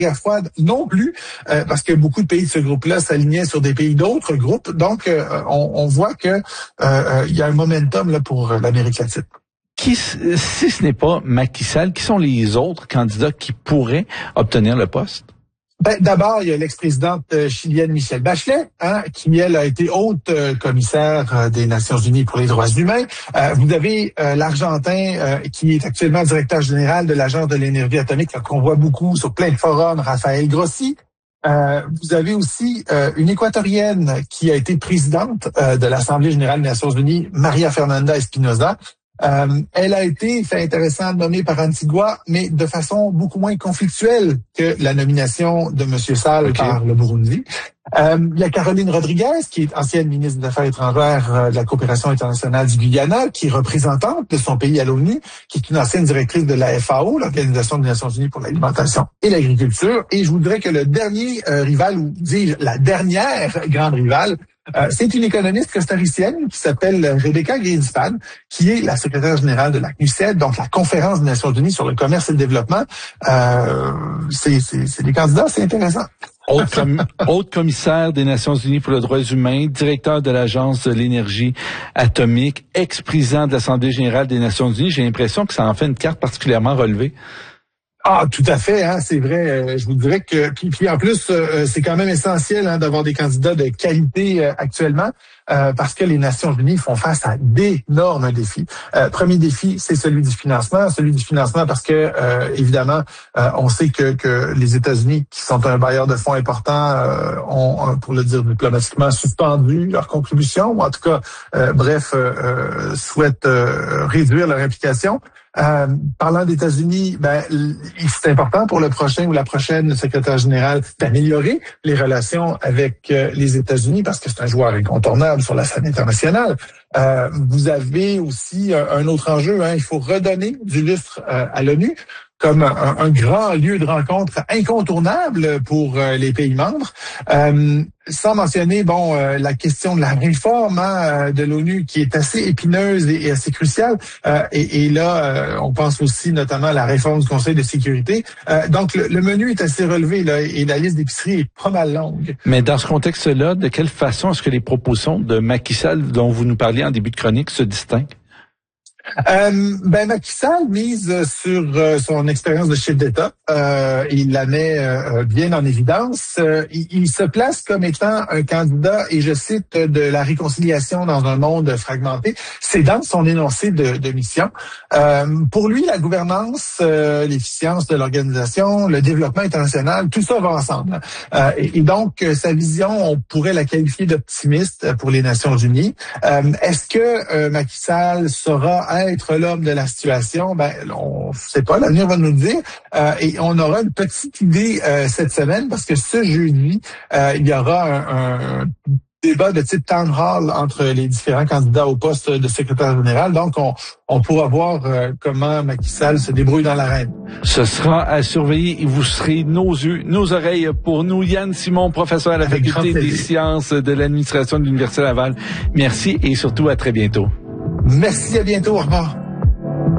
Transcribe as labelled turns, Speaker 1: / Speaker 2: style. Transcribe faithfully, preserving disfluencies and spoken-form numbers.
Speaker 1: guerre froide non plus, euh, parce que beaucoup de pays de ce groupe-là s'alignaient sur des pays d'autres groupes. Donc, euh, on, on voit que euh, euh, il y a un momentum là pour l'Amérique latine.
Speaker 2: Qui, si ce n'est pas Macky Sall, qui sont les autres candidats qui pourraient obtenir le poste?
Speaker 1: Ben, d'abord, il y a l'ex-présidente chilienne Michelle Bachelet, hein, qui, elle, a été haute euh, commissaire euh, des Nations unies pour les droits humains. Euh, vous avez euh, l'Argentin, euh, qui est actuellement directeur général de l'Agence de l'énergie atomique, qu'on voit beaucoup sur plein de forums, Rafael Grossi. Euh, vous avez aussi euh, une Équatorienne qui a été présidente euh, de l'Assemblée générale des Nations unies, Maria Fernanda Espinosa. Euh, elle a été, fait intéressant, nommée par Antigua, mais de façon beaucoup moins conflictuelle que la nomination de M. Sall okay. par le Burundi. Euh, il y a Caroline Rodriguez, qui est ancienne ministre des Affaires étrangères euh, de la coopération internationale du Guyana, qui est représentante de son pays à l'ONU, qui est une ancienne directrice de la F A O, l'Organisation des Nations unies pour l'alimentation et l'agriculture. Et je voudrais que le dernier euh, rival, ou dis-je la dernière grande rivale, Euh, c'est une économiste costaricienne qui s'appelle Rebecca Greenspan, qui est la secrétaire générale de la C N U S E D, donc la Conférence des Nations unies sur le commerce et le développement. Euh, c'est, c'est, c'est des candidats, c'est intéressant.
Speaker 2: Haute, com- haute commissaire des Nations unies pour les droits humains, directeur de l'Agence de l'énergie atomique, ex-président de l'Assemblée générale des Nations unies. J'ai l'impression que ça en fait une carte particulièrement relevée.
Speaker 1: Ah, tout à fait, hein, c'est vrai. Euh, je vous dirais que puis, puis en plus, euh, c'est quand même essentiel hein, d'avoir des candidats de qualité euh, actuellement, euh, parce que les Nations unies font face à d'énormes défis. Euh, premier défi, c'est celui du financement, celui du financement parce que euh, évidemment, euh, on sait que que les États-Unis, qui sont un bailleur de fonds important, euh, ont, pour le dire diplomatiquement, suspendu leur contribution, ou en tout cas, euh, bref, euh, euh, souhaitent euh, réduire leur implication. Euh, parlant des États-Unis, ben c'est important pour le prochain ou la prochaine secrétaire générale d'améliorer les relations avec euh, les États-Unis parce que c'est un joueur incontournable sur la scène internationale. Euh, vous avez aussi un, un autre enjeu, hein, il faut redonner du lustre euh, à l'ONU comme un, un grand lieu de rencontre incontournable pour euh, les pays membres. Euh, sans mentionner bon euh, la question de la réforme hein, de l'ONU qui est assez épineuse et, et assez cruciale. Euh, et, et là, euh, on pense aussi notamment à la réforme du Conseil de sécurité. Euh, donc, le, le menu est assez relevé là, et la liste d'épicerie est pas mal longue.
Speaker 2: Mais dans ce contexte-là, de quelle façon est-ce que les propositions de Macky Sall, dont vous nous parliez en début de chronique, se distinguent?
Speaker 1: Euh, ben Macky Sall mise sur euh, son expérience de chef d'État. Euh, il la met euh, bien en évidence. Euh, il, il se place comme étant un candidat, et je cite, de la réconciliation dans un monde fragmenté. C'est dans son énoncé de, de mission. Euh, pour lui, la gouvernance, euh, l'efficience de l'organisation, le développement international, tout ça va ensemble. Euh, et, et donc, sa vision, on pourrait la qualifier d'optimiste pour les Nations unies. Euh, est-ce que euh, Macky Sall sera être l'homme de la situation? Ben, on ne sait pas, l'avenir va nous le dire. Euh, et on aura une petite idée euh, cette semaine parce que ce jeudi, euh, il y aura un, un débat de type town hall entre les différents candidats au poste de secrétaire général. Donc, on, on pourra voir euh, comment Macky Sall se débrouille dans l'arène.
Speaker 2: Ce sera à surveiller et vous serez nos yeux, nos oreilles pour nous. Yann Simon, professeur à la
Speaker 1: Avec
Speaker 2: Faculté des sciences de l'administration de l'Université Laval. Merci et surtout à très bientôt.
Speaker 1: Merci, à bientôt. Au revoir.